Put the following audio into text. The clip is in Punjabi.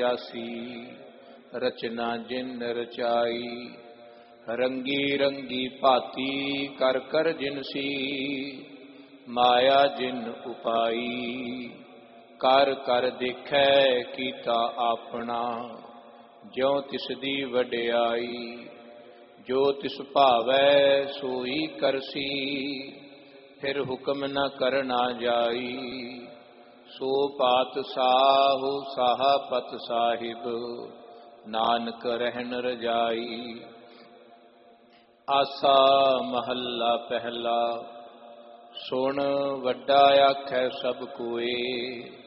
ਜਾਸੀ ਰਚਨਾ ਜਿਨ ਰਚਾਈ। ਰੰਗੀ ਰੰਗੀ ਭਾਤੀ ਕਰ ਕਰ ਜਿਨਸੀ ਮਾਇਆ ਜਿਨ ਉਪਾਈ। ਕਰ ਕਰ ਦੇਖੈ ਕੀਤਾ ਆਪਣਾ ਜਿਉ ਤਿਸ ਦੀ ਵਡਿਆਈ। ਜੋ ਤਿਸ ਭਾਵੈ ਸੋਈ ਕਰਸੀ ਫਿਰ ਹੁਕਮ ਨ ਕਰਨਾ ਜਾਈ। ਸੋ ਪਾਤਸ਼ਾਹੁ ਸਾਹਪਤ ਸਾਹਿਬ ਨਾਨਕ ਰਹਿਣ ਰਜਾਈ। ਆਸਾ ਮਹੱਲਾ ਪਹਿਲਾ। ਸੁਣ ਵੱਡਾ ਆਖੈ ਸਭ ਕੋਏ